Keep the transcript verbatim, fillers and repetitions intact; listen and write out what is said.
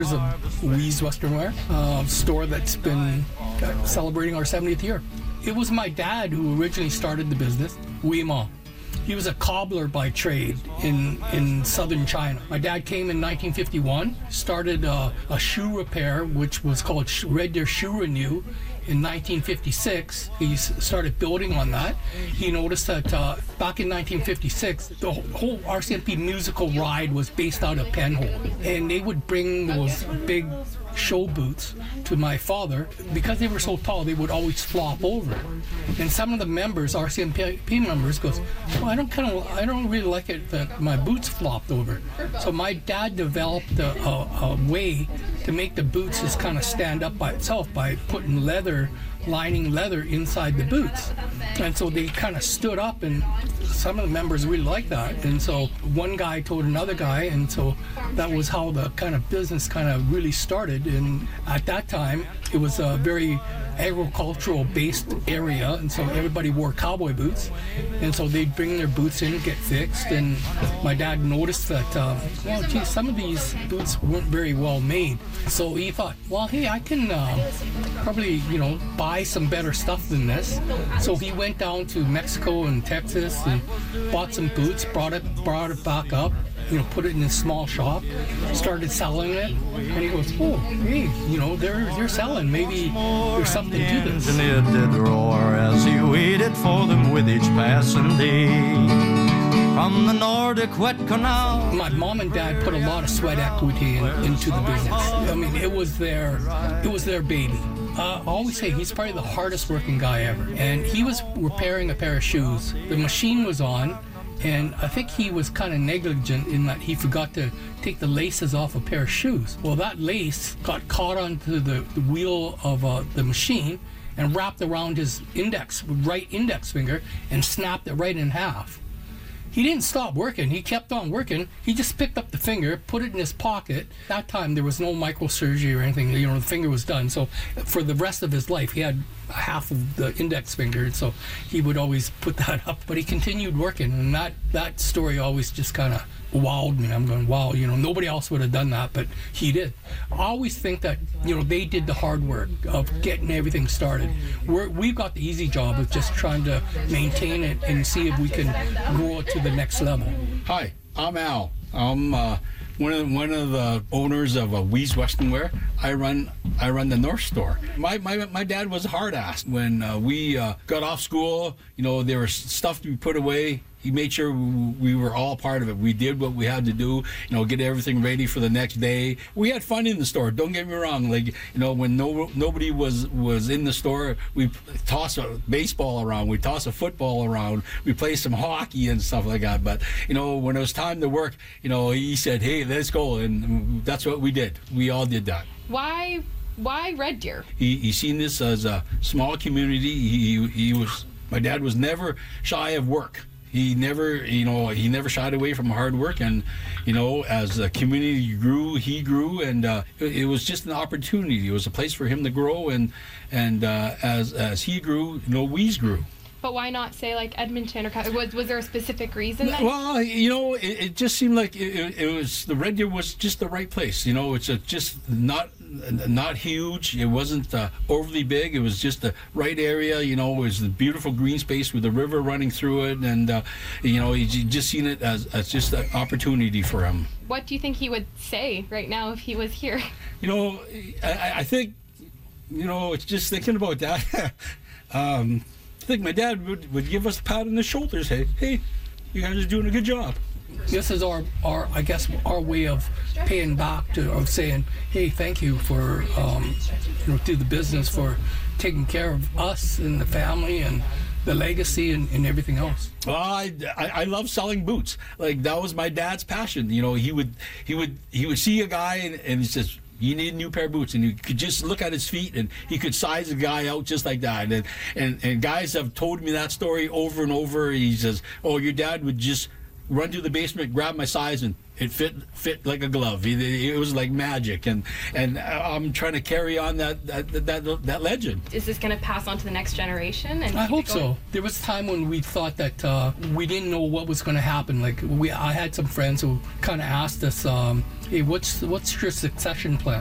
There's a Wees Western Wear uh, store that's been uh, celebrating our seventieth year. It was my dad who originally started the business, Wee Ma. He was a cobbler by trade in, in southern China. My dad came in nineteen fifty-one, started uh, a shoe repair, which was called Red Deer Shoe Renew. In nineteen fifty-six, he started building on that. He noticed that uh, back in nineteen fifty-six, the whole R C M P musical ride was based out of Penhold. And they would bring those big show boots to my father. Because they were so tall, they would always flop over. And some of the members, R C M P members, goes, well, I don't kind of, I don't really like it that my boots flopped over. So my dad developed a, a, a way to make the boots just kind of stand up by itself by putting leather, lining leather inside the boots. And so they kind of stood up, and some of the members really liked that. And so one guy told another guy, and so that was how the kind of business kind of really started. And at that time, it was a very agricultural based area, and so everybody wore cowboy boots, and so they'd bring their boots in and get fixed. And my dad noticed that um, well geez, some of these boots weren't very well made, so he thought, well, hey, I can uh, probably you know buy some better stuff than this. So he went down to Mexico and Texas and bought some boots, brought it brought it back up, you know, put it in a small shop, started selling it, and he goes, oh, hey, you know, they're they're selling. Maybe there's something to this. And it did roar as he waited for them with each passing day. From the Nordic wet canal. My mom and dad put a lot of sweat equity in, into the business. I mean, it was their, it was their baby. Uh, I always say he's probably the hardest working guy ever. And he was repairing a pair of shoes. The machine was on, and I think he was kind of negligent in that he forgot to take the laces off a pair of shoes. Well, that lace got caught onto the, the wheel of uh, the machine and wrapped around his index, right index finger, and snapped it right in half. He didn't stop working. He kept on working. He just picked up the finger, put it in his pocket. That time, there was no microsurgery or anything. You know, the finger was done. So for the rest of his life, he had half of the index finger. So he would always put that up. But he continued working. And that, that story always just kind of wowed me. I'm going, wow, you know, nobody else would have done that, but he did. I always think that, you know, they did the hard work of getting everything started. We're, we've got the easy job of just trying to maintain it and see if we can grow it to the next level. Hi, I'm Al. I'm uh, one of one of the owners of uh, Wees Western Wear. I run I run the North Store. My my, my dad was a hard ass. When uh, we uh, got off school, you know, there was stuff to be put away. He made sure we were all part of it. We did what we had to do, you know, get everything ready for the next day. We had fun in the store. Don't get me wrong. Like, you know, when no nobody was was in the store, we toss a baseball around, we toss a football around, we play some hockey and stuff like that. But you know, when it was time to work, you know, he said, "Hey, let's go," and that's what we did. We all did that. Why? Why Red Deer? He he seen this as a small community. He he was. My dad was never shy of work. He never, you know, he never shied away from hard work, and you know, as the community grew, he grew, and uh, it, it was just an opportunity. It was a place for him to grow, and and uh, as as he grew, you know, Wees grew. But why not say like Edmonton or was was there a specific reason? That well, you know, it, it just seemed like it, it was the Red Deer was just the right place. You know, it's a, just not not huge. It wasn't uh, overly big. It was just the right area. You know, it was the beautiful green space with the river running through it, and uh, you know, you just seen it as, as just an opportunity for him. What do you think he would say right now if he was here? You know, I, I think, you know, it's just thinking about that. um, I think my dad would, would give us a pat on the shoulders. Hey, hey, you guys are doing a good job. This is our, our, I guess, our way of paying back to, of saying, hey, thank you for, um, you know, through the business for taking care of us and the family and the legacy and, and everything else. Well, I, I I love selling boots. Like that was my dad's passion. You know, he would he would he would see a guy and, and he says, you need a new pair of boots, and you could just look at his feet, and he could size a guy out just like that. And and and guys have told me that story over and over. He says, "Oh, your dad would just run to the basement, grab my size, and It fit fit like a glove. It, it was like magic, and and I'm trying to carry on that that that, that legend. Is this going to pass on to the next generation? And I keep hope it going? so. There was a time when we thought that uh, we didn't know what was going to happen. Like we, I had some friends who kind of asked us, um, "Hey, what's what's your succession plan?"